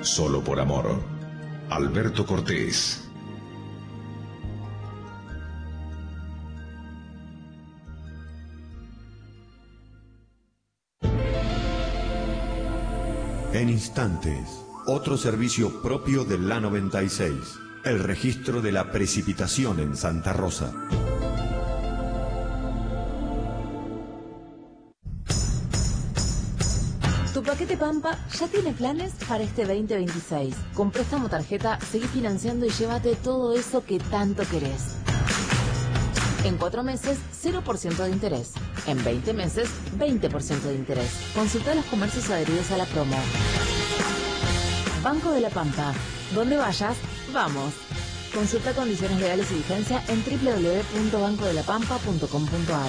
solo por amor. Alberto Cortés. En instantes, otro servicio propio de la 96, el registro de la precipitación en Santa Rosa. Tu paquete Pampa ya tiene planes para este 2026. Con préstamo tarjeta, seguí financiando y llévate todo eso que tanto querés. En 4 meses, 0% de interés. En 20 meses, 20% de interés. Consulta los comercios adheridos a la promo. Banco de la Pampa. Donde vayas, vamos. Consulta condiciones legales y vigencia en www.bancodelapampa.com.ar.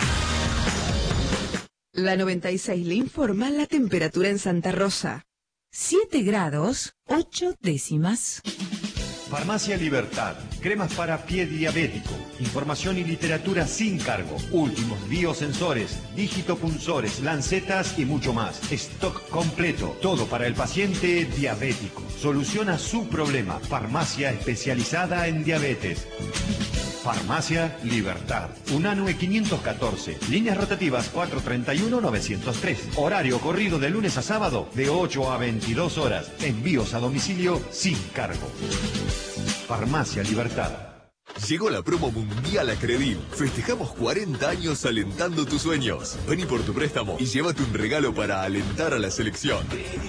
La 96 le informa la temperatura en Santa Rosa. 7 grados, 8 décimas. Farmacia Libertad, cremas para pie diabético, información y literatura sin cargo, últimos biosensores, digitopunzores, lancetas y mucho más. Stock completo, todo para el paciente diabético. Soluciona su problema. Farmacia especializada en diabetes. Farmacia Libertad. Unanue 514. Líneas rotativas 431-903. Horario corrido de lunes a sábado de 8 a 22 horas. Envíos a domicilio sin cargo. Farmacia Libertad. Llegó la promo mundial a Credil. Festejamos 40 años alentando tus sueños. Vení por tu préstamo y llévate un regalo para alentar a la selección.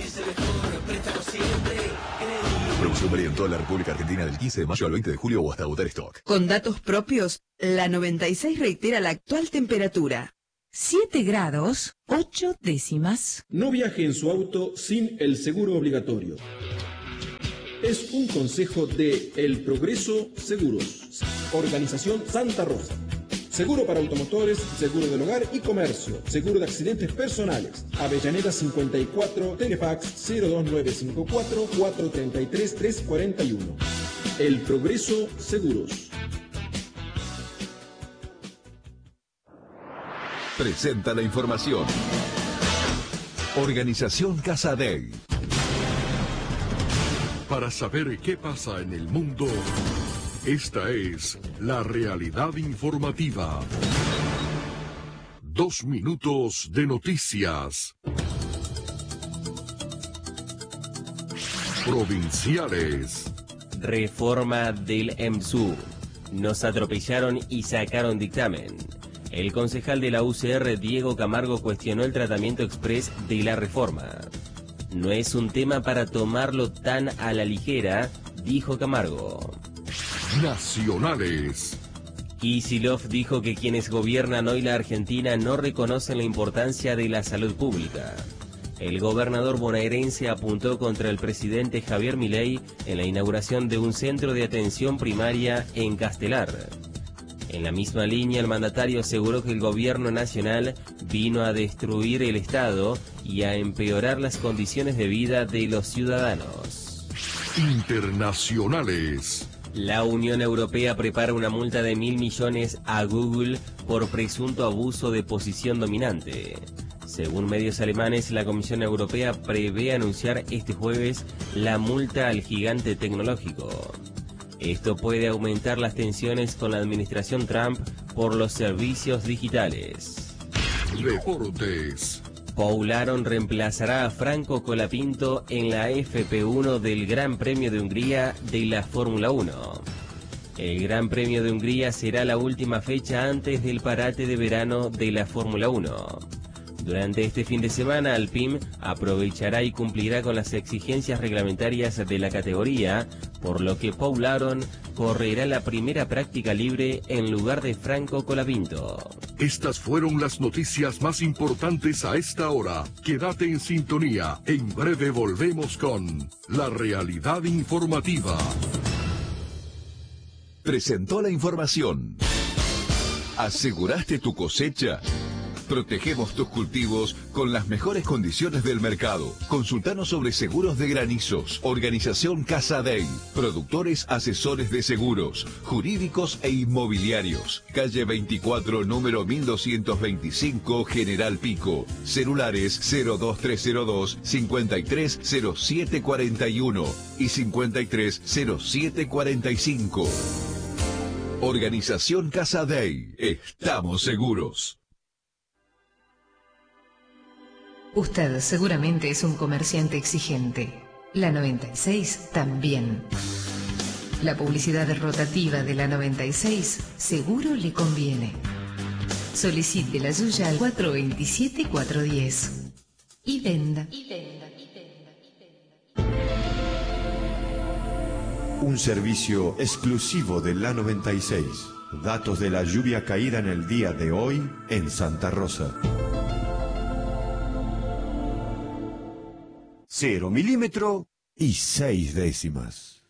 Promoción válida en toda la República Argentina del 15 de mayo al 20 de julio o hasta agotar stock. Con datos propios, la 96 reitera la actual temperatura. 7 grados, 8 décimas. No viaje en su auto sin el seguro obligatorio. Es un consejo de El Progreso Seguros, Organización Santa Rosa. Seguro para automotores, seguro del hogar y comercio, seguro de accidentes personales. Avellaneda 54, Telefax 02954 433 341. El Progreso Seguros. Presenta la información. Organización Casadei. Para saber qué pasa en el mundo, esta es la realidad informativa. 2 minutos de noticias. Provinciales. Reforma del EMSU. Nos atropellaron y sacaron dictamen. El concejal de la UCR, Diego Camargo, cuestionó el tratamiento exprés de la reforma. No es un tema para tomarlo tan a la ligera, dijo Camargo. Nacionales. Kicillof dijo que quienes gobiernan hoy la Argentina no reconocen la importancia de la salud pública. El gobernador bonaerense apuntó contra el presidente Javier Milei en la inauguración de un centro de atención primaria en Castelar. En la misma línea, el mandatario aseguró que el gobierno nacional vino a destruir el Estado y a empeorar las condiciones de vida de los ciudadanos. Internacionales. La Unión Europea prepara una multa de 1.000 millones a Google por presunto abuso de posición dominante. Según medios alemanes, la Comisión Europea prevé anunciar este jueves la multa al gigante tecnológico. Esto puede aumentar las tensiones con la administración Trump por los servicios digitales. Deportes. Paul Aron reemplazará a Franco Colapinto en la FP1 del Gran Premio de Hungría de la Fórmula 1. El Gran Premio de Hungría será la última fecha antes del parate de verano de la Fórmula 1. Durante este fin de semana, Alpine aprovechará y cumplirá con las exigencias reglamentarias de la categoría, por lo que Paul Aron correrá la primera práctica libre en lugar de Franco Colapinto. Estas fueron las noticias más importantes a esta hora. Quédate en sintonía. En breve volvemos con La Realidad Informativa. Presentó la información. ¿Aseguraste tu cosecha? Protegemos tus cultivos con las mejores condiciones del mercado. Consultanos sobre seguros de granizos. Organización Casa Dey. Productores asesores de seguros, jurídicos e inmobiliarios. Calle 24, número 1225, General Pico. Celulares 02302 530741 y 530745. Organización Casa Dey. Estamos seguros. Usted seguramente es un comerciante exigente. La 96 también. La publicidad rotativa de la 96 seguro le conviene. Solicite la suya al 427-410. Y venda. Un servicio exclusivo de la 96. Datos de la lluvia caída en el día de hoy en Santa Rosa. 0 milímetros y 6 décimas.